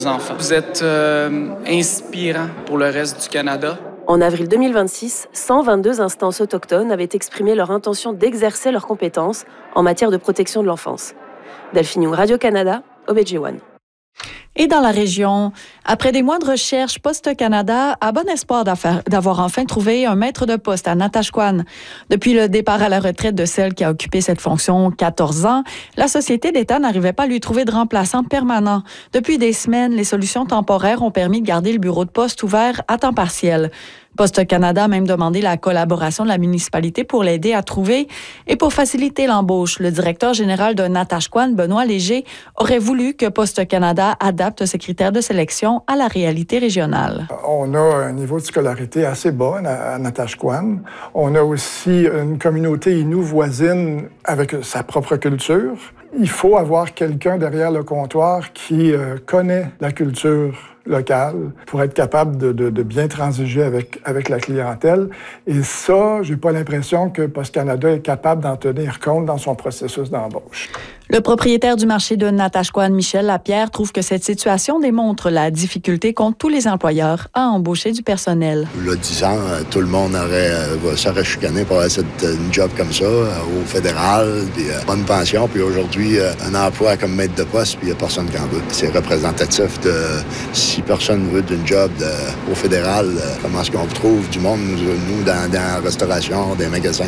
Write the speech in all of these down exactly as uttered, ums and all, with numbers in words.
enfants. Vous êtes euh, inspirant pour le reste du Canada. En avril deux mille vingt-six, cent vingt-deux instances autochtones avaient exprimé leur intention d'exercer leurs compétences en matière de protection de l'enfance. Delphine Young, Radio-Canada, O B J one. Et dans la région, après des mois de recherche, Poste Canada a bon espoir d'avoir enfin trouvé un maître de poste à Natashquan. Depuis le départ à la retraite de celle qui a occupé cette fonction quatorze ans, la société d'État n'arrivait pas à lui trouver de remplaçant permanent. Depuis des semaines, les solutions temporaires ont permis de garder le bureau de poste ouvert à temps partiel. Poste Canada a même demandé la collaboration de la municipalité pour l'aider à trouver et pour faciliter l'embauche. Le directeur général de Natashquan, Benoît Léger, aurait voulu que Poste Canada adapte ses critères de sélection à la réalité régionale. On a un niveau de scolarité assez bas à Natashquan. On a aussi une communauté inou voisine avec sa propre culture. Il faut avoir quelqu'un derrière le comptoir qui euh, connaît la culture locale pour être capable de, de, de bien transiger avec, avec la clientèle. Et ça, j'ai pas l'impression que Poste Canada est capable d'en tenir compte dans son processus d'embauche. Le propriétaire du marché de Natashquan, Michel Lapierre, trouve que cette situation démontre la difficulté qu'ont tous les employeurs à embaucher du personnel. Là, dix ans, tout le monde aurait, euh, serait chicané pour avoir cette, une job comme ça, euh, au fédéral, puis euh, bonne pension, puis aujourd'hui, euh, un emploi comme maître de poste, puis il n'y a personne qui en veut. C'est représentatif de si personne veut d'une job de, au fédéral, euh, comment est-ce qu'on trouve du monde, nous, dans, dans la restauration, des magasins.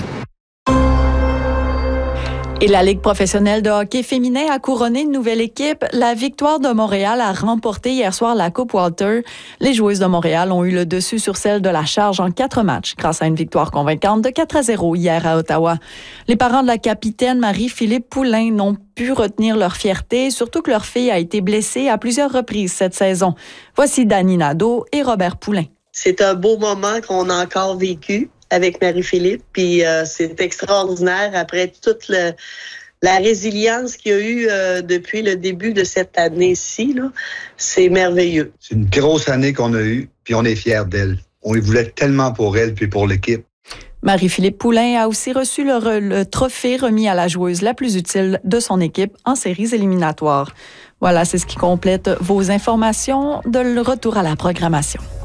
Et la Ligue professionnelle de hockey féminin a couronné une nouvelle équipe. La Victoire de Montréal a remporté hier soir la Coupe Walter. Les joueuses de Montréal ont eu le dessus sur celle de la Charge en quatre matchs grâce à une victoire convaincante de quatre à zéro hier à Ottawa. Les parents de la capitaine Marie-Philippe Poulain n'ont pu retenir leur fierté, surtout que leur fille a été blessée à plusieurs reprises cette saison. Voici Dani Nadeau et Robert Poulain. C'est un beau moment qu'on a encore vécu avec Marie-Philippe, puis euh, c'est extraordinaire après toute le, la résilience qu'il y a eu euh, depuis le début de cette année-ci, là. C'est merveilleux. C'est une grosse année qu'on a eue, puis on est fiers d'elle. On voulait tellement pour elle, puis pour l'équipe. Marie-Philippe Poulain a aussi reçu le, le trophée remis à la joueuse la plus utile de son équipe en séries éliminatoires. Voilà, c'est ce qui complète vos informations. De retour à la programmation.